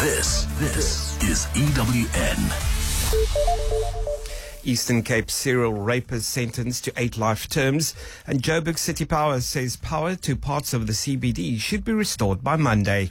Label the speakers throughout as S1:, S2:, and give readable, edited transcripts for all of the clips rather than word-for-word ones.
S1: This is EWN.
S2: Eastern Cape serial rapist sentenced to 8 life terms, and Joburg City Power says power to parts of the CBD should be restored by Monday.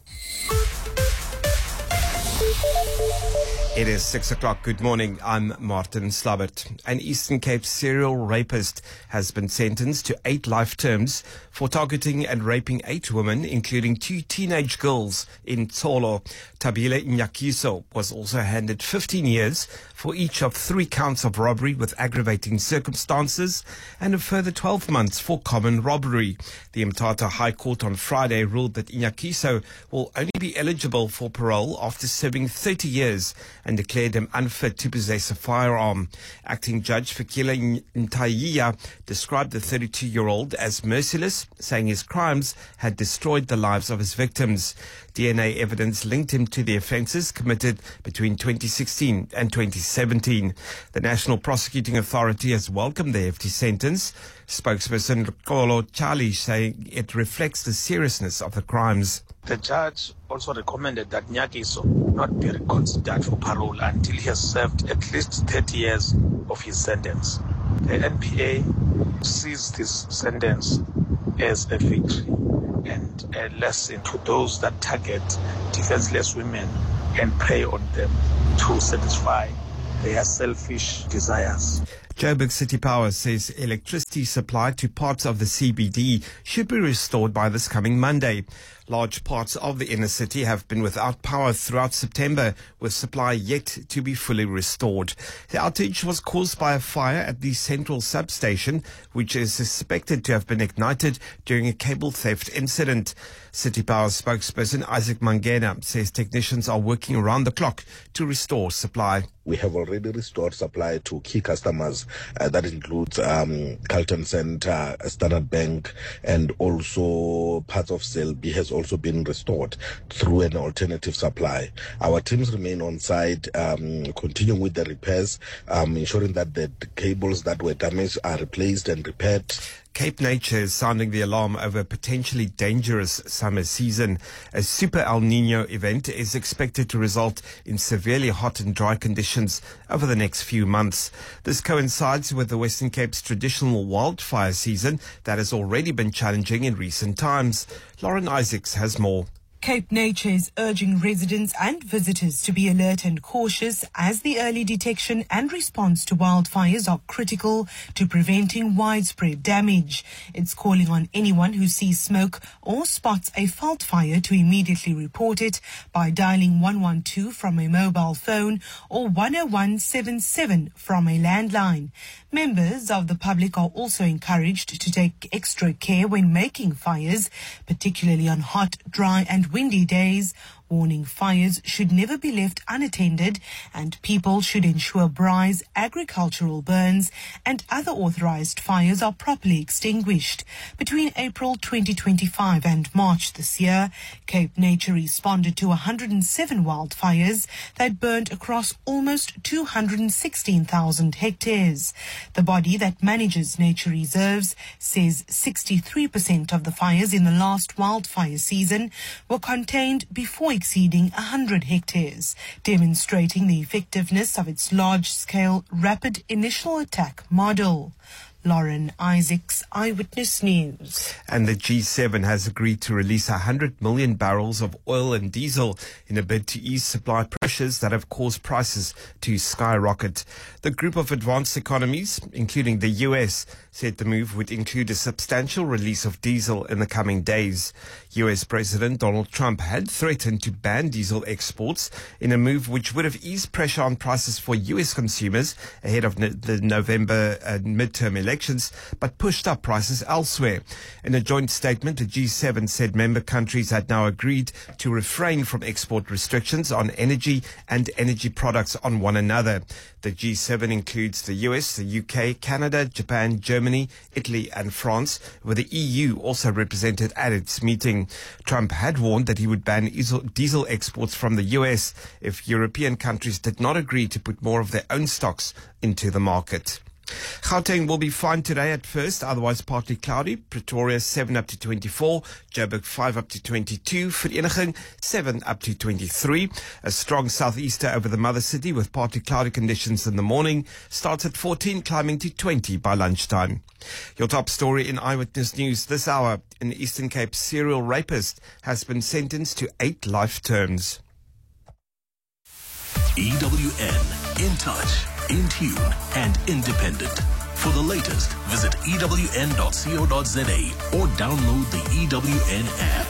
S2: It is 6 o'clock. Good morning. I'm Martin Slabbert. An Eastern Cape serial rapist has been sentenced to 8 life terms for targeting and raping 8 women, including 2 teenage girls in Tsolo. Tabile Nyakiso was also handed 15 years for each of 3 counts of robbery with aggravating circumstances and a further 12 months for common robbery. The Mthatha High Court on Friday ruled that Nyakiso will only be eligible for parole after serving 30 years and declared him unfit to possess a firearm. Acting Judge Fikile Ntaiya described the 32-year-old as merciless, saying his crimes had destroyed the lives of his victims. DNA evidence linked him to the offences committed between 2016 and 2017. The National Prosecuting Authority has welcomed the hefty sentence. Spokesperson Kolo Charlie saying it reflects the seriousness of the crimes.
S3: The judge also recommended that Nyakiso not be reconsidered for parole until he has served at least 30 years of his sentence. The NPA sees this sentence as a victory and a lesson to those that target defenseless women and prey on them to satisfy their selfish desires.
S2: Joburg City Power says electricity supply to parts of the CBD should be restored by this coming Monday. Large parts of the inner city have been without power throughout September, with supply yet to be fully restored. The outage was caused by a fire at the central substation, which is suspected to have been ignited during a cable theft incident. City Power spokesperson Isaac Mangena says technicians are working around the clock to restore supply.
S4: We have already restored supply to key customers. That includes Carlton Center, Standard Bank, and also parts of Selby has also been restored through an alternative supply. Our teams remain on site, continuing with the repairs, ensuring that the cables that were damaged are replaced and repaired.
S2: Cape Nature is sounding the alarm over a potentially dangerous summer season. A super El Nino event is expected to result in severely hot and dry conditions over the next few months. This coincides with the Western Cape's traditional wildfire season that has already been challenging in recent times. Lauren Isaacs has more.
S5: Cape Nature is urging residents and visitors to be alert and cautious as the early detection and response to wildfires are critical to preventing widespread damage. It's calling on anyone who sees smoke or spots a fault fire to immediately report it by dialing 112 from a mobile phone or 10177 from a landline. Members of the public are also encouraged to take extra care when making fires, particularly on hot, dry and windy days. Warning fires should never be left unattended, and people should ensure braais, agricultural burns and other authorized fires are properly extinguished. Between April 2025 and March this year, Cape Nature responded to 107 wildfires that burned across almost 216,000 hectares. The body that manages nature reserves says 63% of the fires in the last wildfire season were contained before exceeding 100 hectares, demonstrating the effectiveness of its large-scale rapid initial attack model. Lauren Isaacs, Eyewitness News.
S2: And the G7 has agreed to release 100 million barrels of oil and diesel in a bid to ease supply pressures that have caused prices to skyrocket. The group of advanced economies, including the US, said the move would include a substantial release of diesel in the coming days. US President Donald Trump had threatened to ban diesel exports in a move which would have eased pressure on prices for US consumers ahead of the November midterm elections, but pushed up prices elsewhere. In a joint statement, the G7 said member countries had now agreed to refrain from export restrictions on energy and energy products on one another. The G7 includes the US, the UK, Canada, Japan, Germany, Italy and France, with the EU also represented at its meeting. Trump had warned that he would ban diesel exports from the US if European countries did not agree to put more of their own stocks into the market. Gauteng will be fine today at first, otherwise partly cloudy. Pretoria 7 up to 24, Joburg 5 up to 22, Vereniging 7 up to 23. A strong southeaster over the mother city with partly cloudy conditions in the morning. Starts at 14, climbing to 20 by lunchtime. Your top story in Eyewitness News this hour: an Eastern Cape serial rapist has been sentenced to 8 life terms.
S1: EWN, in touch, in tune, and independent. For the latest, visit ewn.co.za or download the EWN app.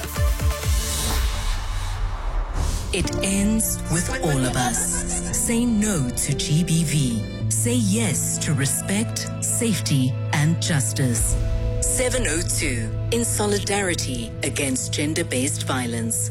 S6: It ends with all of us. Say no to GBV. Say yes to respect, safety, and justice. 702, in solidarity against gender-based violence.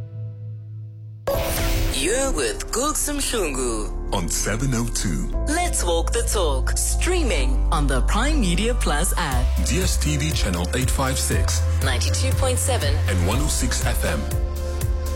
S6: You're with Gulsum Shungu
S1: On 702,
S6: Let's Walk the Talk, streaming on the Prime Media Plus app.
S1: DSTV channel 856
S6: 92.7
S1: and 106 FM.